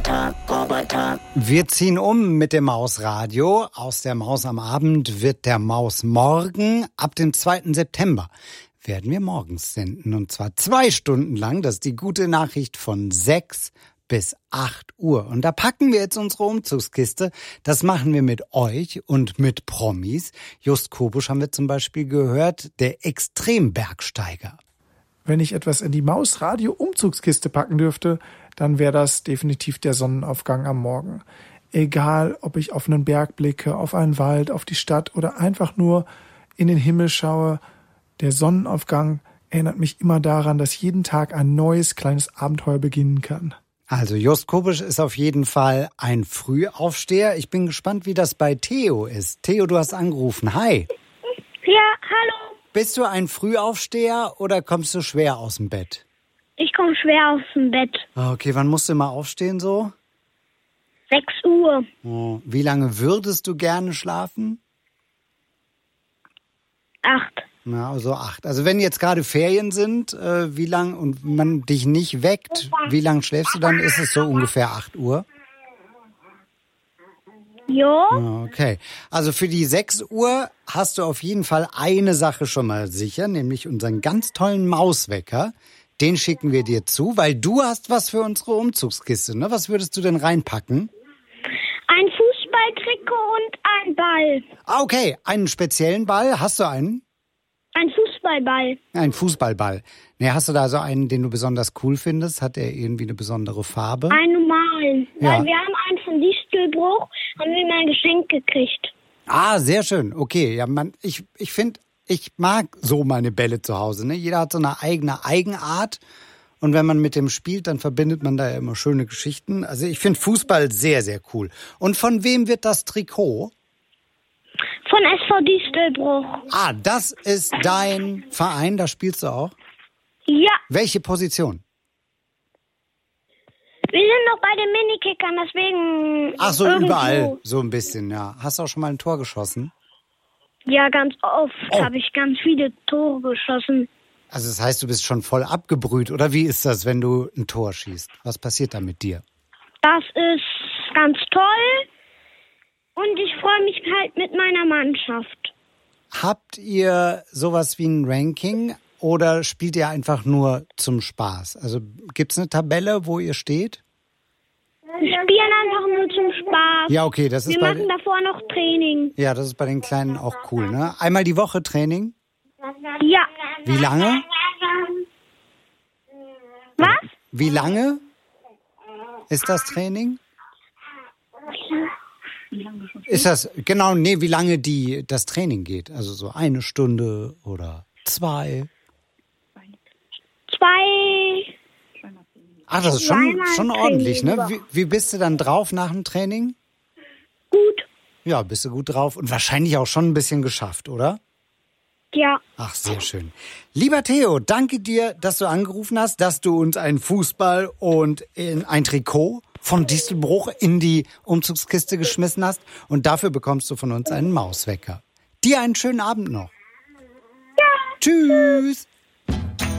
Wir ziehen um mit dem Mausradio. Aus der Maus am Abend wird der Maus morgen. Ab dem 2. September werden wir morgens senden. Und zwar 2 Stunden lang. Das ist die gute Nachricht von 6 bis 8 Uhr. Und da packen wir jetzt unsere Umzugskiste. Das machen wir mit euch und mit Promis. Just Kobusch haben wir zum Beispiel gehört, der Extrembergsteiger. Wenn ich etwas in die Mausradio-Umzugskiste packen dürfte, dann wäre das definitiv der Sonnenaufgang am Morgen. Egal, ob ich auf einen Berg blicke, auf einen Wald, auf die Stadt oder einfach nur in den Himmel schaue, der Sonnenaufgang erinnert mich immer daran, dass jeden Tag ein neues kleines Abenteuer beginnen kann. Also Just Kobusch ist auf jeden Fall ein Frühaufsteher. Ich bin gespannt, wie das bei Theo ist. Theo, du hast angerufen. Hi. Ja, hallo. Bist du ein Frühaufsteher oder kommst du schwer aus dem Bett? Ich komme schwer aus dem Bett. Okay, wann musst du mal aufstehen so? 6 Uhr. Oh, wie lange würdest du gerne schlafen? 8. Na, also 8. Also wenn jetzt gerade Ferien sind, wie lang und man dich nicht weckt, wie lang schläfst du dann? Ist es so ungefähr 8 Uhr? Jo. Okay. Also für die 6 Uhr hast du auf jeden Fall eine Sache schon mal sicher, nämlich unseren ganz tollen Mauswecker. Den schicken wir dir zu, weil du hast was für unsere Umzugskiste, ne? Was würdest du denn reinpacken? Ein Fußballtrikot und ein Ball. Ah, okay. Einen speziellen Ball. Hast du einen? Ein Fußballball. Ein Fußballball. Nee, hast du da so einen, den du besonders cool findest? Hat der irgendwie eine besondere Farbe? Einen normalen. Ja. Weil wir haben einen von Distelbruch, haben wir mal ein Geschenk gekriegt. Ah, sehr schön. Okay, ja, ich finde, ich mag so meine Bälle zu Hause. Ne? Jeder hat so eine eigene Eigenart. Und wenn man mit dem spielt, dann verbindet man da ja immer schöne Geschichten. Also ich finde Fußball sehr, sehr cool. Und von wem wird das Trikot? Von SV Distelbruch. Ah, das ist dein Verein, da spielst du auch? Ja. Welche Position? Wir sind noch bei den Minikickern, deswegen... Ach so, irgendwo. überall so ein bisschen, ja. Hast du auch schon mal ein Tor geschossen? Ja, ganz oft Oh. habe ich ganz viele Tore geschossen. Also das heißt, du bist schon voll abgebrüht. Oder wie ist das, wenn du ein Tor schießt? Was passiert da mit dir? Das ist ganz toll. Und ich freue mich halt mit meiner Mannschaft. Habt ihr sowas wie ein Ranking oder spielt ihr einfach nur zum Spaß? Also gibt's eine Tabelle, wo ihr steht? Wir spielen einfach nur zum Spaß. Ja, okay, das ist Wir machen davor noch Training. ja, das ist bei den Kleinen auch cool, ne? Einmal die Woche Training? Ja. Wie lange? Was? Wie lange ist das Training? Ist das, genau, nee, wie lange das Training geht? Also so 1 Stunde oder 2? 2. Ach, das ist schon ordentlich, ne? Wie bist du dann drauf nach dem Training? Gut. Ja, bist du gut drauf und wahrscheinlich auch schon ein bisschen geschafft, oder? Ja. Ach, sehr schön. Lieber Theo, danke dir, dass du angerufen hast, dass du uns einen Fußball und ein Trikot von Distelbruch in die Umzugskiste geschmissen hast. Und dafür bekommst du von uns einen Mauswecker. Dir einen schönen Abend noch. Ja. Tschüss.